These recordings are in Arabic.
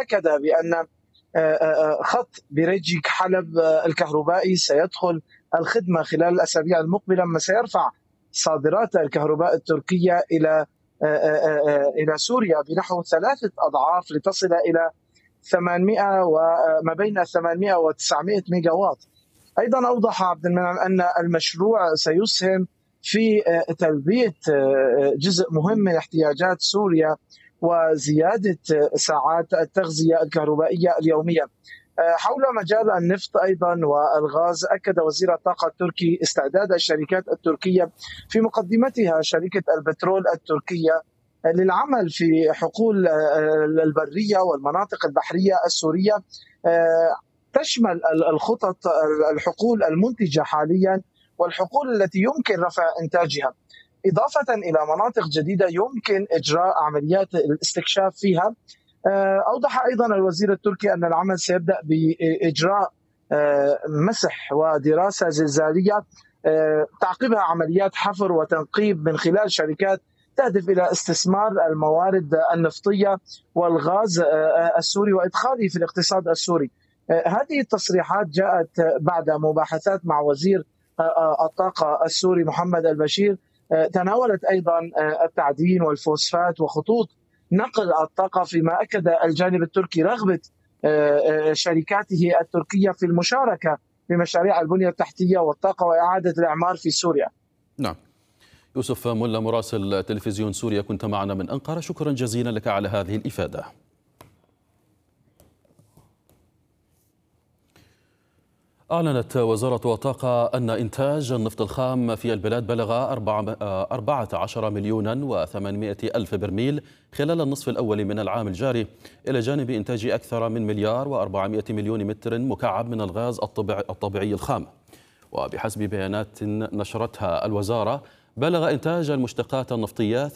أكد بأن خط بريجيك حلب الكهربائي سيدخل الخدمة خلال الأسابيع المقبلة، ما سيرفع صادرات الكهرباء التركية إلى سوريا بنحو 3 أضعاف لتصل إلى 800 وما بين 800 و 900 ميجا واط. أيضا أوضح عبد المنعم أن المشروع سيسهم في تلبية جزء مهم من احتياجات سوريا وزيادة ساعات التغذية الكهربائية اليومية. حول مجال النفط أيضا والغاز، أكد وزير الطاقة التركي استعداد الشركات التركية في مقدمتها شركة البترول التركية للعمل في حقول البرية والمناطق البحرية السورية، تشمل الحقول المنتجة حاليا والحقول التي يمكن رفع إنتاجها، إضافة إلى مناطق جديدة يمكن إجراء عمليات الاستكشاف فيها. أوضح أيضا الوزير التركي أن العمل سيبدأ بإجراء مسح ودراسة زلزالية تعقبها عمليات حفر وتنقيب من خلال شركات تهدف إلى استثمار الموارد النفطية والغاز السوري وإدخاله في الاقتصاد السوري. هذه التصريحات جاءت بعد مباحثات مع وزير الطاقة السوري محمد البشير، تناولت أيضا التعدين والفوسفات وخطوط نقل الطاقة، فيما أكد الجانب التركي رغبة شركاته التركية في المشاركة في مشاريع البنية التحتية والطاقة وإعادة الإعمار في سوريا. نعم. يوسف ملا مراسل تلفزيون سوريا كنت معنا من أنقرة، شكرا جزيلا لك على هذه الإفادة. أعلنت وزارة الطاقة أن إنتاج النفط الخام في البلاد بلغ 14 مليون و800 ألف برميل خلال النصف الأول من العام الجاري، إلى جانب إنتاج أكثر من 1,400,000,000 متر مكعب من الغاز الطبيعي الخام. وبحسب بيانات نشرتها الوزارة، بلغ إنتاج المشتقات النفطية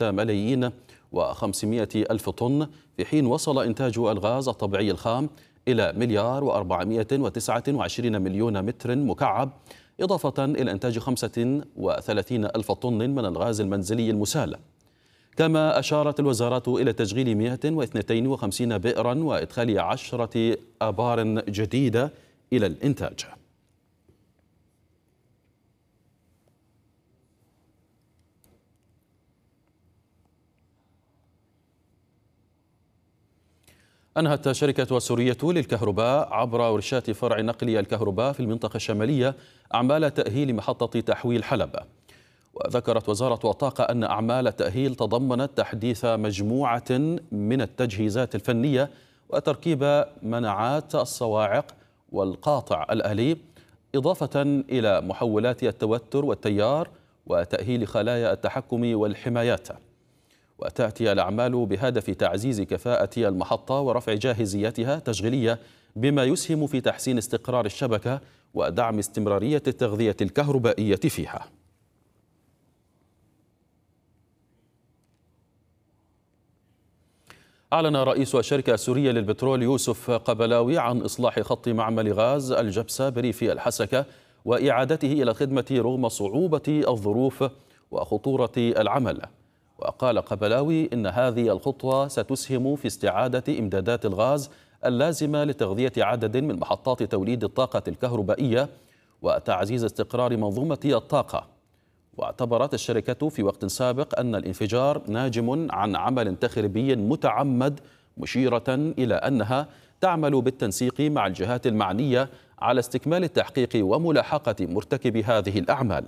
3,500,000 طن، في حين وصل إنتاج الغاز الطبيعي الخام إلى 1,429,000,000 متر مكعب، إضافة إلى إنتاج 35,000 طن من الغاز المنزلي المسال. كما أشارت الوزارة إلى تشغيل 152 بئرا وإدخال 10 آبار جديدة إلى الإنتاج. أنهت شركة سورية للكهرباء عبر ورشات فرع نقل الكهرباء في المنطقة الشمالية أعمال تأهيل محطة تحويل حلب. وذكرت وزارة الطاقة أن أعمال التأهيل تضمنت تحديث مجموعة من التجهيزات الفنية وتركيب مناعات الصواعق والقاطع الآلي، إضافة إلى محولات التوتر والتيار وتأهيل خلايا التحكم والحمايات. وتأتي الأعمال بهدف تعزيز كفاءة المحطة ورفع جاهزيتها التشغيلية، بما يسهم في تحسين استقرار الشبكة ودعم استمرارية التغذية الكهربائية فيها. أعلن رئيس الشركة السورية للبترول يوسف قبلاوي عن إصلاح خط معمل غاز الجبسة بريف الحسكة وإعادته إلى الخدمة رغم صعوبة الظروف وخطورة العمل. وقال قبلاوي إن هذه الخطوة ستسهم في استعادة إمدادات الغاز اللازمة لتغذية عدد من محطات توليد الطاقة الكهربائية وتعزيز استقرار منظومة الطاقة. واعتبرت الشركة في وقت سابق أن الانفجار ناجم عن عمل تخريبي متعمد، مشيرة إلى أنها تعمل بالتنسيق مع الجهات المعنية على استكمال التحقيق وملاحقة مرتكب هذه الأعمال.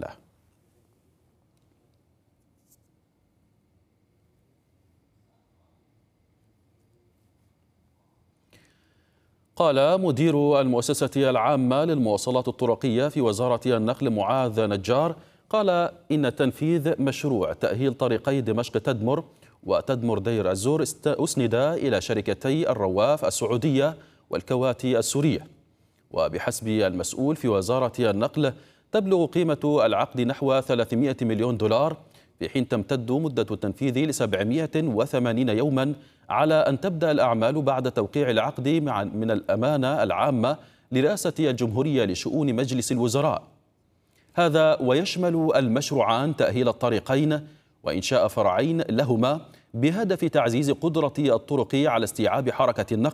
قال مدير المؤسسة العامة للمواصلات الطرقية في وزارة النقل معاذ نجار، قال إن تنفيذ مشروع تأهيل طريقي دمشق تدمر وتدمر دير الزور أسند إلى شركتي الرواف السعودية والكواتي السورية. وبحسب المسؤول في وزارة النقل تبلغ قيمة العقد نحو 300 مليون دولار، في حين تمتد مدة التنفيذ ل 780 يوما على أن تبدأ الأعمال بعد توقيع العقد من الأمانة العامة لرئاسة الجمهورية لشؤون مجلس الوزراء. هذا ويشمل المشروعان تأهيل الطريقين وإنشاء فرعين لهما بهدف تعزيز قدرة الطرق على استيعاب حركة النقل.